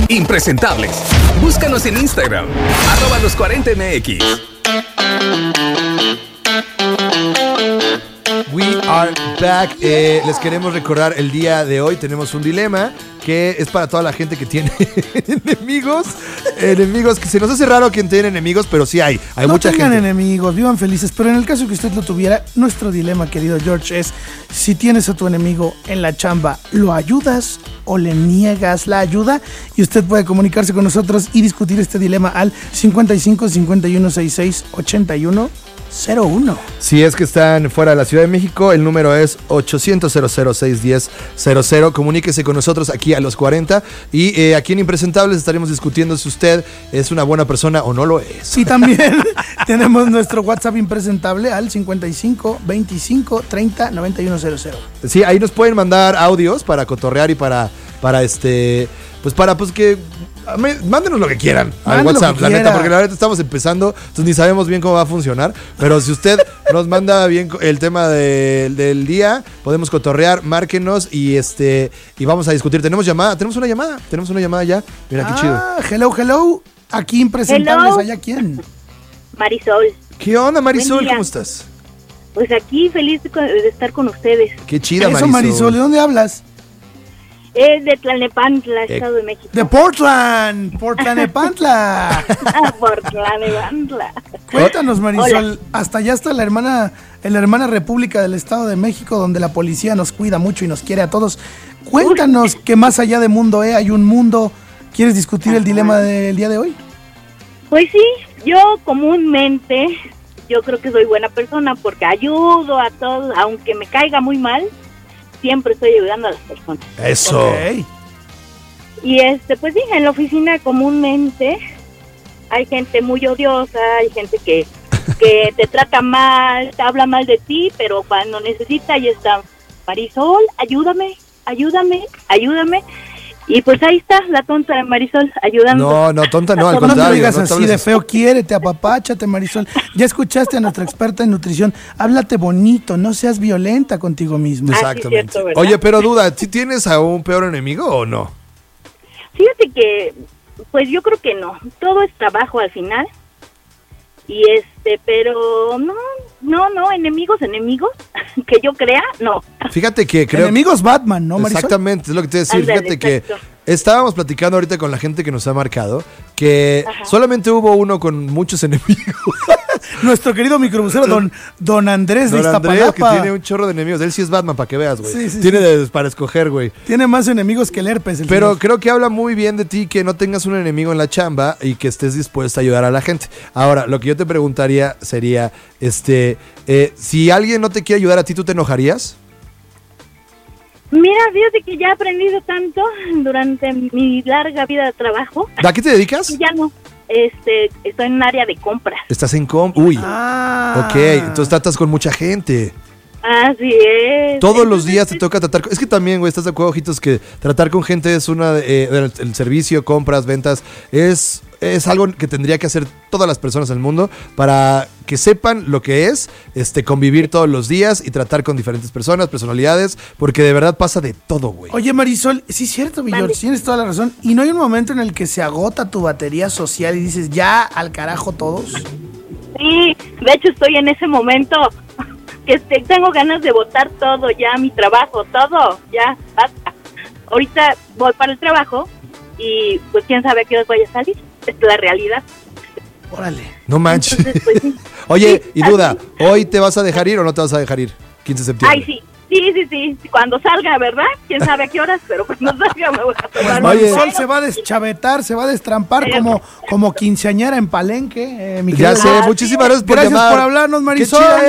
Impresentables. Búscanos en Instagram, @los40mx. We are back. Les queremos recordar el día de hoy tenemos un dilema que es para toda la gente que tiene enemigos, que se nos hace raro quien tiene enemigos, pero sí hay mucha gente. No tengan enemigos, vivan felices, pero en el caso que usted lo tuviera, nuestro dilema, querido George, es si tienes a tu enemigo en la chamba, ¿lo ayudas o le niegas la ayuda? Y usted puede comunicarse con nosotros y discutir este dilema al 55 51 66 81 01. Si es que están fuera de la Ciudad de México, el número es 800-0610-00. Comuníquese con nosotros aquí a los 40 y aquí en Impresentables estaremos discutiendo si usted es una buena persona o no lo es. Y también tenemos nuestro WhatsApp Impresentable al 55 25 30 91 00. Sí, ahí nos pueden mandar audios para cotorrear y para que mándenos lo que quieran al WhatsApp, la neta, porque la verdad estamos empezando, entonces ni sabemos bien cómo va a funcionar, pero si usted nos manda bien el tema del día, podemos cotorrear, márquenos y vamos a discutir. Tenemos una llamada ya. Mira qué chido. Hello, aquí Impresentables, hello. ¿Allá quién? Marisol. ¿Qué onda, Marisol? ¿Cómo estás? Pues aquí feliz de estar con ustedes. Qué chida, Eso, Marisol, ¿de dónde hablas? Es de Tlalnepantla, Estado de México. De Portland, Portlanepantla. Portlanepantla. Cuéntanos, Marisol, Hola. hasta allá está la hermana República del Estado de México, donde la policía nos cuida mucho y nos quiere a todos. Cuéntanos que más allá de mundo hay un mundo. ¿Quieres discutir el dilema del día de hoy? Pues sí, yo comúnmente, yo creo que soy buena persona porque ayudo a todos, aunque me caiga muy mal, siempre estoy ayudando a las personas. Eso. Okay. Y pues sí, en la oficina comúnmente hay gente muy odiosa, hay gente que te trata mal, te habla mal de ti, pero cuando necesita ahí está Marisol, ayúdame. Y pues ahí está la tonta de Marisol ayudando. No, tonta no, al No te contrario. digas no te así hables de feo, quiérete, apapáchate, Marisol. Ya escuchaste a nuestra experta en nutrición. Háblate bonito, no seas violenta contigo mismo. Exactamente. Cierto, ¿verdad? Oye, pero duda, ¿sí tienes a un peor enemigo o no? Fíjate que, pues yo creo que no. Todo es trabajo al final. Y pero no, enemigos, que yo crea, no. Fíjate que creo... Enemigos Batman, ¿no, Marisol? Exactamente, es lo que te iba a decir. Ándale, Fíjate que exacto. estábamos platicando ahorita con la gente que nos ha marcado que solamente hubo uno con muchos enemigos. Nuestro querido microbusero, don Andrés de Don Andrés, Iztapalapa. que tiene un chorro de enemigos. Él sí es Batman, para que veas, güey. Sí, tiene para escoger, güey. Tiene más enemigos que el herpes. Pero señor. creo que habla muy bien de ti que no tengas un enemigo en la chamba y que estés dispuesto a ayudar a la gente. Ahora, lo que yo te preguntaría sería, si alguien no te quiere ayudar a ti, ¿tú te enojarías? Mira, fíjate que ya he aprendido tanto durante mi larga vida de trabajo. ¿A qué te dedicas? Y ya no. Estoy en un área de compras. Estás en Uy. Ah. Ok, entonces tratas con mucha gente. Así es. Todos los días te toca tratar. Es que también, güey, estás de acuerdo, Ojitos, que tratar con gente es el servicio, compras, ventas, es algo que tendría que hacer todas las personas en el mundo para que sepan lo que es convivir todos los días y tratar con diferentes personas, personalidades, porque de verdad pasa de todo, güey. Oye, Marisol, sí es cierto, Villor, tienes toda la razón. ¿Y no hay un momento en el que se agota tu batería social y dices, ya al carajo todos? Sí, de hecho estoy en ese momento que tengo ganas de botar todo ya, mi trabajo, todo, ya, basta. Ahorita voy para el trabajo y pues quién sabe a qué hora vaya a salir, es la realidad. Órale. No manches. Entonces, pues, sí. Oye, Sí, y duda, ¿hoy te vas a dejar ir o no te vas a dejar ir? 15 de septiembre. Ay, sí, cuando salga, ¿verdad? Quién sabe a qué horas, pero cuando salga me voy a tomar un Marisol baño. se va a deschavetar, se va a destrampar como quinceañera en Palenque. Mi Ya querido sé, George. muchísimas gracias por Gracias llamar. por hablarnos, Qué Marisol. chida